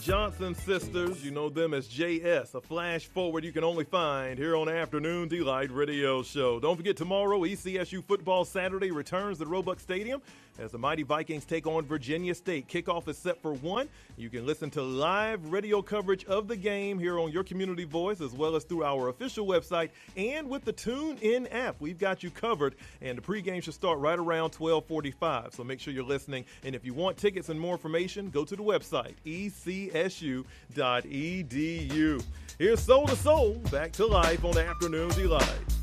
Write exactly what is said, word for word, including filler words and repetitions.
Johnson Sisters, you know them as J S, a flash forward you can only find here on Afternoon Delight Radio Show. Don't forget, tomorrow, E C S U Football Saturday returns to Roebuck Stadium as the Mighty Vikings take on Virginia State. Kickoff is set for one. You can listen to live radio coverage of the game here on your community voice, as well as through our official website and with the TuneIn app. We've got you covered, and the pregame should start right around twelve forty-five, so make sure you're listening. And if you want tickets and more information, go to the website, E C S U dot E D U. Here's Soul to Soul, back to life on Afternoon Delight.